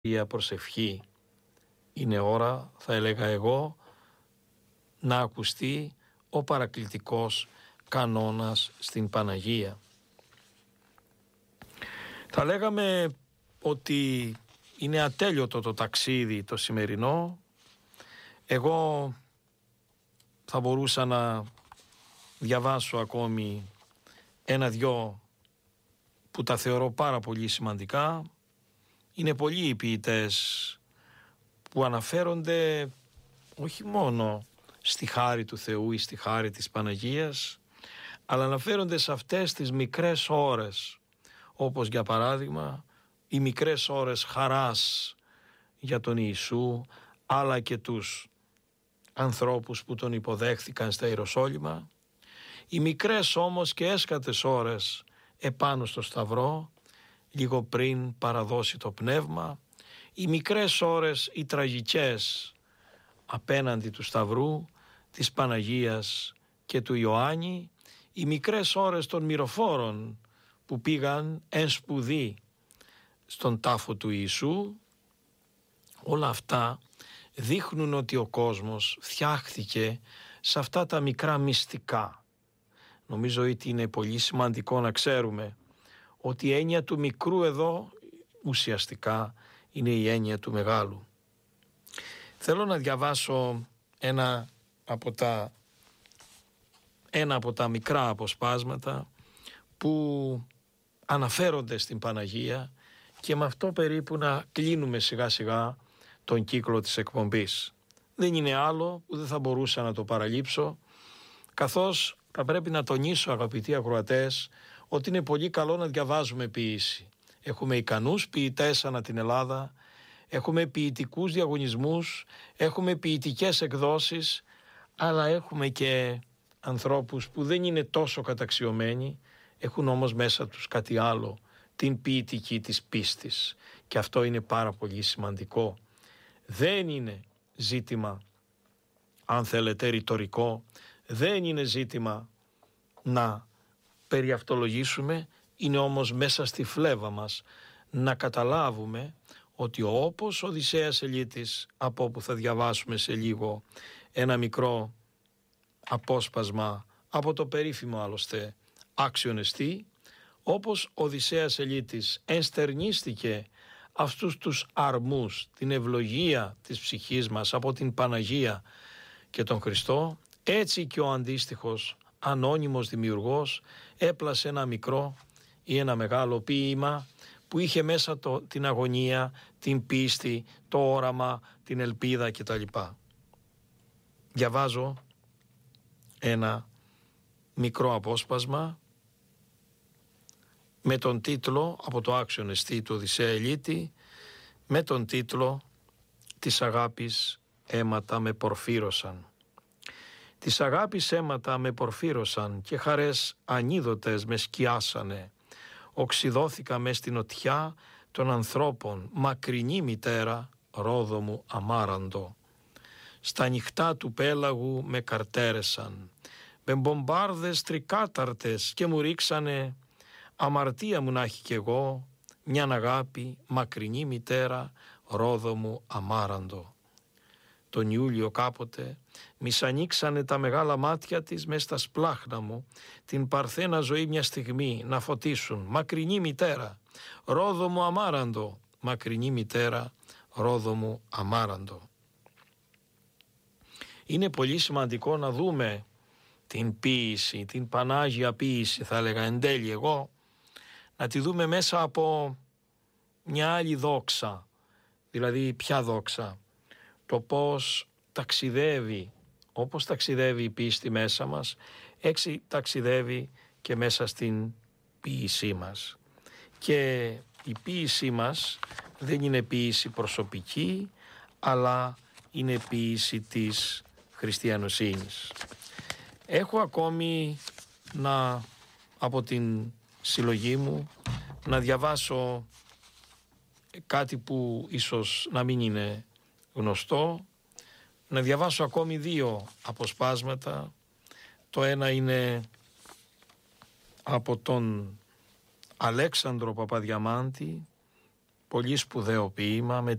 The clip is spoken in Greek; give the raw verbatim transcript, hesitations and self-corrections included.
η προσευχή. Είναι ώρα, θα έλεγα εγώ, να ακουστεί ο παρακλητικός κανόνας στην Παναγία. Θα λέγαμε ότι είναι ατέλειωτο το ταξίδι το σημερινό. Εγώ θα μπορούσα να διαβάσω ακόμη ένα-δυο που τα θεωρώ πάρα πολύ σημαντικά. Είναι πολλοί οι ποιητές που αναφέρονται όχι μόνο στη χάρη του Θεού ή στη χάρη της Παναγίας, αλλά αναφέρονται σε αυτές τις μικρές ώρες, όπως για παράδειγμα οι μικρές ώρες χαράς για τον Ιησού, αλλά και τους ανθρώπους που τον υποδέχθηκαν στα Ιεροσόλυμα, οι μικρές όμως και έσκατες ώρες επάνω στο Σταυρό, λίγο πριν παραδώσει το πνεύμα, οι μικρές ώρες οι τραγικές απέναντι του Σταυρού, της Παναγίας και του Ιωάννη, οι μικρές ώρες των μυροφόρων που πήγαν εν σπουδή στον τάφο του Ιησού, όλα αυτά δείχνουν ότι ο κόσμος φτιάχθηκε σε αυτά τα μικρά μυστικά. Νομίζω ότι είναι πολύ σημαντικό να ξέρουμε ότι η έννοια του μικρού εδώ ουσιαστικά είναι η έννοια του μεγάλου. Θέλω να διαβάσω ένα από τα, ένα από τα μικρά αποσπάσματα που αναφέρονται στην Παναγία και με αυτό περίπου να κλείνουμε σιγά σιγά τον κύκλο της εκπομπής. Δεν είναι άλλο που δεν θα μπορούσα να το παραλείψω, καθώς θα πρέπει να τονίσω, αγαπητοί ακροατές, ότι είναι πολύ καλό να διαβάζουμε ποίηση. Έχουμε ικανούς ποιητές ανά την Ελλάδα, έχουμε ποιητικούς διαγωνισμούς, έχουμε ποιητικές εκδόσεις, αλλά έχουμε και ανθρώπους που δεν είναι τόσο καταξιωμένοι, έχουν όμως μέσα τους κάτι άλλο, την ποιητική της πίστης. Και αυτό είναι πάρα πολύ σημαντικό. Δεν είναι ζήτημα, αν θέλετε, ρητορικό, δεν είναι ζήτημα να περιαυτολογήσουμε, είναι όμως μέσα στη φλέβα μας να καταλάβουμε ότι όπως ο Οδυσσέας Ελίτης, από όπου θα διαβάσουμε σε λίγο ένα μικρό απόσπασμα από το περίφημο άλλωστε Άξιον εστί, όπως ο Οδυσσέας Ελίτης ενστερνίστηκε αυτούς τους αρμούς, την ευλογία της ψυχής μας από την Παναγία και τον Χριστό, έτσι και ο αντίστοιχος ανώνυμος δημιουργός έπλασε ένα μικρό ή ένα μεγάλο ποίημα που είχε μέσα το, την αγωνία, την πίστη, το όραμα, την ελπίδα κτλ. Διαβάζω ένα μικρό απόσπασμα με τον τίτλο, από το Άξιον εστί του Οδυσσέα Ελίτη, με τον τίτλο «Της αγάπης αίματα με πορφύρωσαν». «Της αγάπης αίματα με πορφύρωσαν και χαρές ανίδωτες με σκιάσανε. Οξυδώθηκα μες στην οτιά των ανθρώπων, μακρινή μητέρα, ρόδο μου αμάραντο. Στα νυχτά του πέλαγου με καρτέρεσαν, με μπομπάρδες τρικάταρτες και μου ρίξανε. Αμαρτία μου να έχει κι εγώ, μιαν αγάπη, μακρινή μητέρα, ρόδο μου αμάραντο. Τον Ιούλιο κάποτε μη σ' ανοίξανε τα μεγάλα μάτια της μες στα σπλάχνα μου, την παρθένα ζωή μια στιγμή να φωτίσουν. Μακρινή μητέρα, ρόδο μου αμάραντο, μακρινή μητέρα, ρόδο μου αμάραντο». Είναι πολύ σημαντικό να δούμε την ποίηση, την Πανάγια ποίηση θα έλεγα εν τέλει εγώ, να τη δούμε μέσα από μια άλλη δόξα. Δηλαδή ποια δόξα? Το πώς ταξιδεύει, όπως ταξιδεύει η πίστη μέσα μας, έτσι ταξιδεύει και μέσα στην ποίησή μας. Και η ποίησή μας δεν είναι ποίηση προσωπική, αλλά είναι ποίηση της χριστιανοσύνης. Έχω ακόμη να, από την συλλογή μου, να διαβάσω κάτι που ίσως να μην είναι γνωστό, να διαβάσω ακόμη δύο αποσπάσματα. Το ένα είναι από τον Αλέξανδρο Παπαδιαμάντη, πολύ σπουδαίο ποίημα με